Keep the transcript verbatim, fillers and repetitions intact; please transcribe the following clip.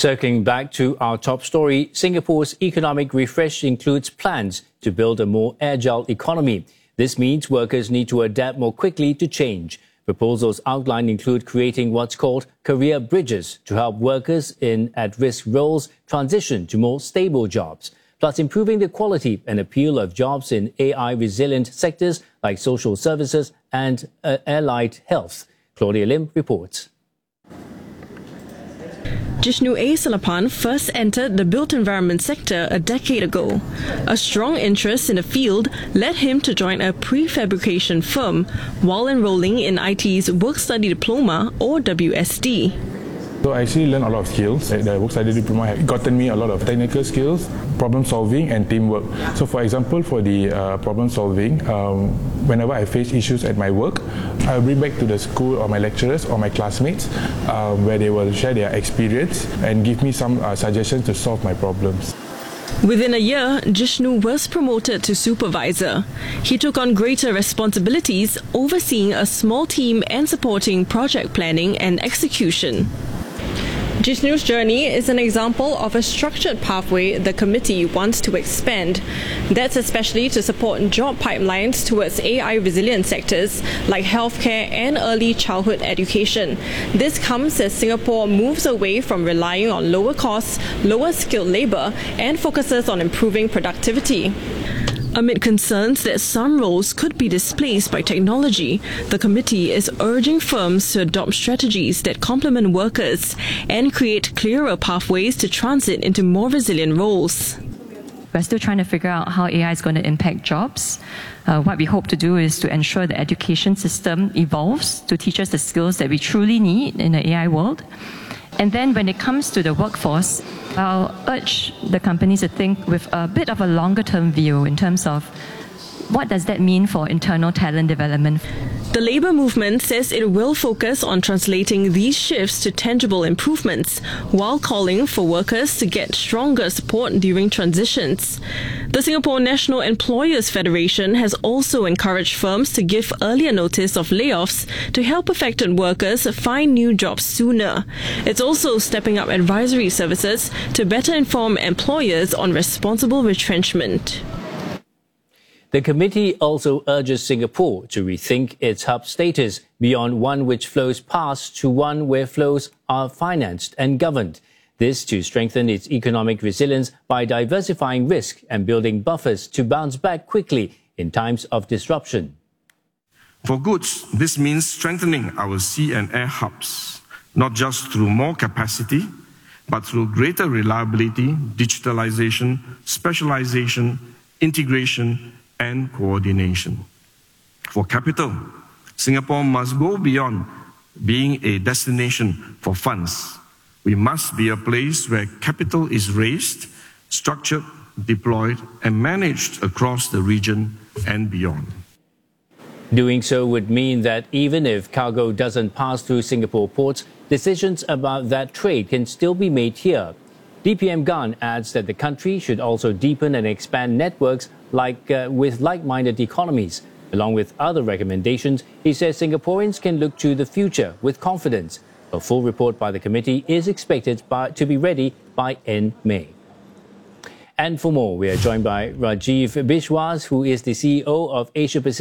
Circling back to our top story, Singapore's economic refresh includes plans to build a more agile economy. This means workers need to adapt more quickly to change. Proposals outlined include creating what's called career bridges to help workers in at-risk roles transition to more stable jobs, plus improving the quality and appeal of jobs in A I-resilient sectors like social services and uh, allied health. Claudia Lim reports. Jishnu A. Salapan first entered the built environment sector a decade ago. A strong interest in the field led him to join a prefabrication firm while enrolling in I T's Work-Study Diploma or W S D. So I actually learned a lot of skills. The Work-Study Diploma had gotten me a lot of technical skills, problem solving and teamwork. So for example, for the uh, problem solving, um, whenever I face issues at my work, I'll bring back to the school or my lecturers or my classmates um, where they will share their experience and give me some uh, suggestions to solve my problems. Within a year, Jishnu was promoted to supervisor. He took on greater responsibilities, overseeing a small team and supporting project planning and execution. Jishnu's journey is an example of a structured pathway the committee wants to expand. That's especially to support job pipelines towards A I-resilient sectors like healthcare and early childhood education. This comes as Singapore moves away from relying on lower costs, lower skilled labour and focuses on improving productivity. Amid concerns that some roles could be displaced by technology, the committee is urging firms to adopt strategies that complement workers and create clearer pathways to transit into more resilient roles. We're still trying to figure out how A I is going to impact jobs. Uh, what we hope to do is to ensure the education system evolves to teach us the skills that we truly need in the A I world. And then when it comes to the workforce, I'll urge the companies to think with a bit of a longer term view in terms of what does that mean for internal talent development. The labour movement says it will focus on translating these shifts to tangible improvements while calling for workers to get stronger support during transitions. The Singapore National Employers Federation has also encouraged firms to give earlier notice of layoffs to help affected workers find new jobs sooner. It's also stepping up advisory services to better inform employers on responsible retrenchment. The committee also urges Singapore to rethink its hub status beyond one which flows past to one where flows are financed and governed. This to strengthen its economic resilience by diversifying risk and building buffers to bounce back quickly in times of disruption. For goods, this means strengthening our sea and air hubs, not just through more capacity, but through greater reliability, digitalization, specialization, integration, and coordination. For capital, Singapore must go beyond being a destination for funds. We must be a place where capital is raised, structured, deployed, and managed across the region and beyond. Doing so would mean that even if cargo doesn't pass through Singapore ports, decisions about that trade can still be made here. D P M Gan adds that the country should also deepen and expand networks like uh, with like-minded economies. Along with other recommendations, he says Singaporeans can look to the future with confidence. A full report by the committee is expected by, to be ready by end May. And for more, we are joined by Rajiv Biswas, who is the C E O of Asia Pacific